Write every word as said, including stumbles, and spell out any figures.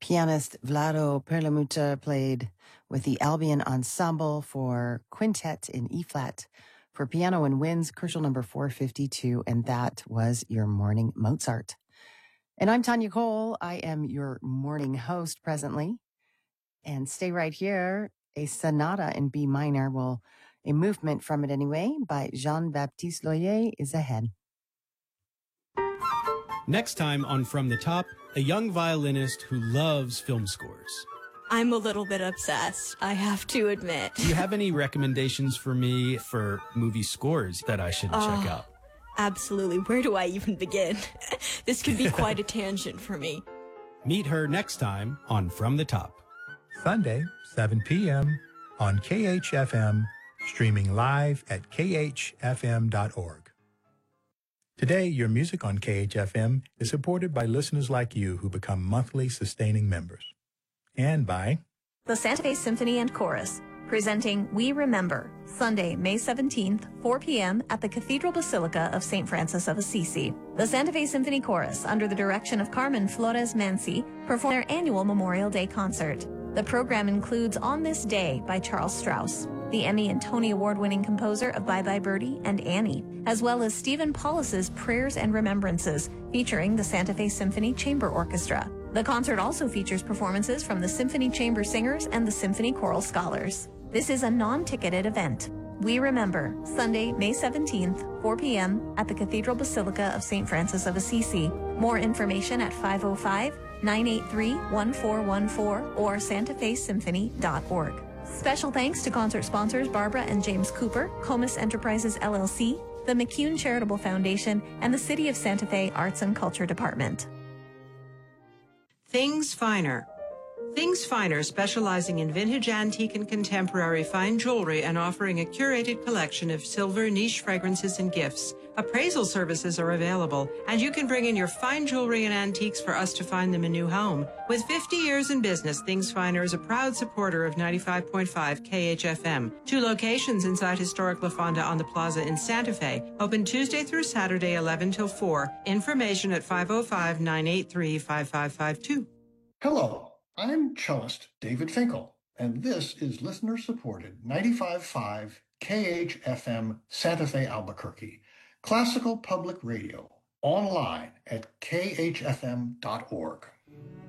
Pianist Vlado Perlamuta played with the Albion Ensemble for Quintet in E-flat for piano and winds, Crucial number four fifty-two, and that was your morning Mozart. And I'm Tanya Cole. I am your morning host presently. And stay right here. A sonata in B minor, well, a movement from it anyway, by Jean-Baptiste Loyer is ahead. Next time on From the Top, a young violinist who loves film scores. I'm a little bit obsessed, I have to admit. Do you have any recommendations for me for movie scores that I should oh, check out? Absolutely. Where do I even begin? This could be quite a tangent for me. Meet her next time on From the Top. Sunday, seven p.m. on K H F M, streaming live at k h f m dot org. Today, your music on K H F M is supported by listeners like you who become monthly sustaining members. And by the Santa Fe Symphony and Chorus, presenting We Remember, Sunday, May seventeenth, four p.m. at the Cathedral Basilica of Saint Francis of Assisi. The Santa Fe Symphony Chorus, under the direction of Carmen Flores Mansi, perform their annual Memorial Day concert. The program includes On This Day by Charles Strauss, the Emmy and Tony Award-winning composer of Bye Bye Birdie and Annie, as well as Stephen Paulus's Prayers and Remembrances, featuring the Santa Fe Symphony Chamber Orchestra. The concert also features performances from the Symphony Chamber Singers and the Symphony Choral Scholars. This is a non-ticketed event. We Remember, Sunday, May seventeenth, four p.m. at the Cathedral Basilica of Saint Francis of Assisi. More information at five oh five, nine eight three, one four one four or santa fe symphony dot org. Special thanks to concert sponsors Barbara and James Cooper, Comus Enterprises L L C, the McCune Charitable Foundation, and the City of Santa Fe Arts and Culture Department. Things Finer. Things Finer, specializing in vintage, antique, and contemporary fine jewelry and offering a curated collection of silver, niche fragrances, and gifts. Appraisal services are available, and you can bring in your fine jewelry and antiques for us to find them a new home. With fifty years in business, Things Finer is a proud supporter of ninety-five point five K H F M. Two locations inside historic La Fonda on the Plaza in Santa Fe. Open Tuesday through Saturday, eleven till four. Information at five oh five, nine eight three, five five five two. Hello. I'm cellist David Finkel, and this is listener-supported ninety-five point five K H F M Santa Fe, Albuquerque, classical public radio, online at k h f m dot org.